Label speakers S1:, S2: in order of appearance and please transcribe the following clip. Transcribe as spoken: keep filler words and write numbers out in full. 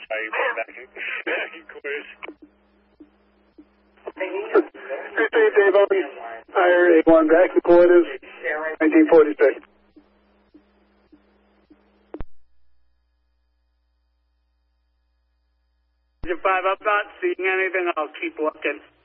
S1: back in, back in quarters.
S2: Three three Dave Owen, higher A one back in quarters, nineteen forty-six.
S3: Five, I'm not seeing anything. I'll keep looking.